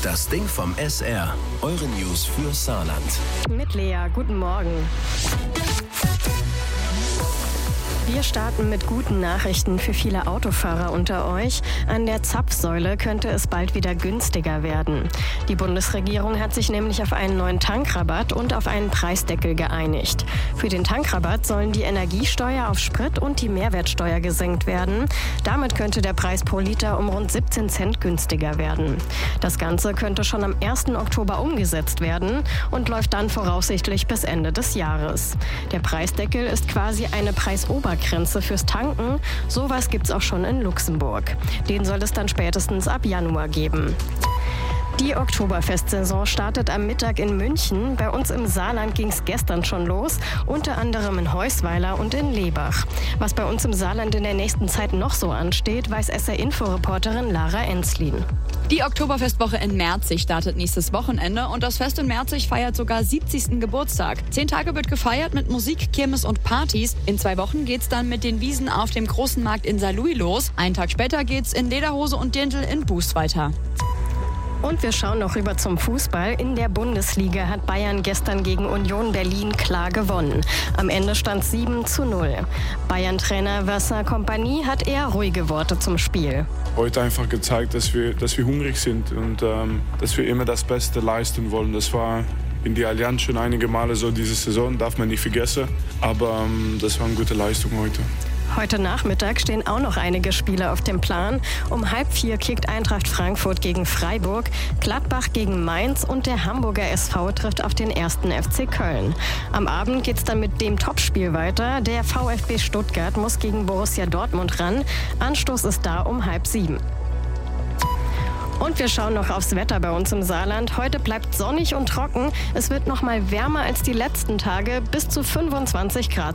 Das Ding vom SR. Eure News für Saarland. Mit Lea, guten Morgen. Wir starten mit guten Nachrichten für viele Autofahrer unter euch. An der Zapfsäule könnte es bald wieder günstiger werden. Die Bundesregierung hat sich nämlich auf einen neuen Tankrabatt und auf einen Preisdeckel geeinigt. Für den Tankrabatt sollen die Energiesteuer auf Sprit und die Mehrwertsteuer gesenkt werden. Damit könnte der Preis pro Liter um rund 17 Cent günstiger werden. Das Ganze könnte schon am 1. Oktober umgesetzt werden und läuft dann voraussichtlich bis Ende des Jahres. Der Preisdeckel ist quasi eine Preisobergrenze fürs Tanken. Sowas gibt's auch schon in Luxemburg. Den soll es dann spätestens ab Januar geben. Die Oktoberfestsaison startet am Mittag in München. Bei uns im Saarland ging es gestern schon los, unter anderem in Heusweiler und in Lebach. Was bei uns im Saarland in der nächsten Zeit noch so ansteht, weiß SR-Info-Reporterin Lara Enslin. Die Oktoberfestwoche in Merzig startet nächstes Wochenende und das Fest in Merzig feiert sogar 70. Geburtstag. 10 Tage wird gefeiert mit Musik, Kirmes und Partys. In 2 Wochen geht's dann mit den Wiesen auf dem großen Markt in Saarlouis los. Einen Tag später geht's in Lederhose und Dirndl in Buß weiter. Und wir schauen noch rüber zum Fußball. In der Bundesliga hat Bayern gestern gegen Union Berlin klar gewonnen. Am Ende stand 7:0. Bayern-Trainer Vincent Kompany hat eher ruhige Worte zum Spiel. Heute einfach gezeigt, dass wir hungrig sind und dass wir immer das Beste leisten wollen. Das war in die Allianz schon einige Male so diese Saison, darf man nicht vergessen. Aber das war eine gute Leistung heute. Heute Nachmittag stehen auch noch einige Spiele auf dem Plan. Um 3:30 kickt Eintracht Frankfurt gegen Freiburg, Gladbach gegen Mainz und der Hamburger SV trifft auf den 1. FC Köln. Am Abend geht's dann mit dem Topspiel weiter. Der VfB Stuttgart muss gegen Borussia Dortmund ran. Anstoß ist da um 6:30. Und wir schauen noch aufs Wetter bei uns im Saarland. Heute bleibt sonnig und trocken. Es wird noch mal wärmer als die letzten Tage, bis zu 25 Grad.